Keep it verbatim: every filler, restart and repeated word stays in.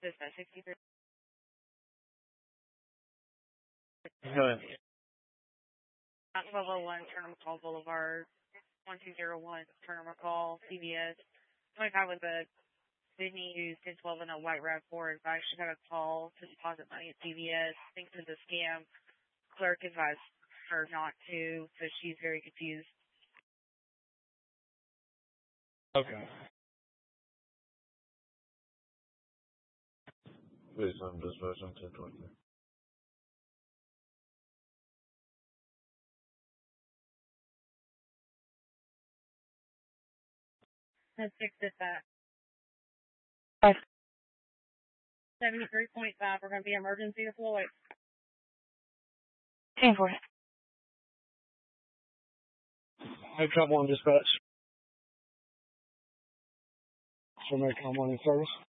Dispatch sixty-three. Go ahead. twelve oh one Turner McCall Boulevard, one two zero one Turner McCall, C V S. twenty-five with a Sydney who's ten twelve in a white RAV four. I actually got a call to deposit money at C V S. Thinks it's a scam. Clerk advised her not to, so she's very confused. Okay. Please, I'm just version ten twenty. That's six dispatch. seventy-three point five. We're going to be emergency deployed. ten forty. Hey, Trump one dispatch. So make our morning service.